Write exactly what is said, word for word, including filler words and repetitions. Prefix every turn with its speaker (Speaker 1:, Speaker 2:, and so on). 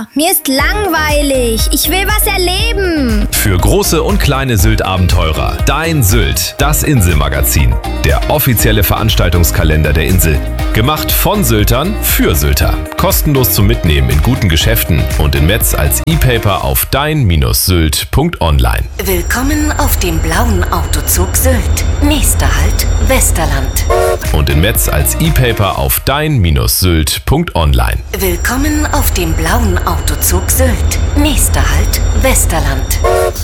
Speaker 1: mir ist langweilig. Ich will was erleben.
Speaker 2: Für große und kleine Sylt-Abenteurer. Dein Sylt, das Inselmagazin. Der offizielle Veranstaltungskalender der Insel. Gemacht von Syltern für Sylter. Kostenlos zum Mitnehmen in guten Geschäften und in Metz als E-Paper auf dein Sylt punkt online.
Speaker 3: Willkommen auf dem blauen Autozug Sylt. Nächster Halt Westerland.
Speaker 2: Und in Metz als E-Paper auf dein Sylt punkt online.
Speaker 3: Willkommen auf dem blauen Autozug Sylt. Nächster Halt Westerland.